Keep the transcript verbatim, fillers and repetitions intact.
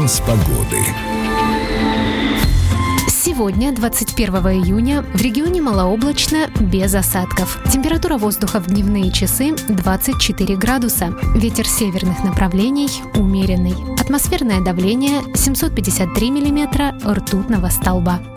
Прогноз погоды. Сегодня, двадцать первого июня, в регионе малооблачно, без осадков. Температура воздуха в дневные часы двадцать четыре градуса. Ветер северных направлений умеренный. Атмосферное давление семьсот пятьдесят три миллиметра ртутного столба.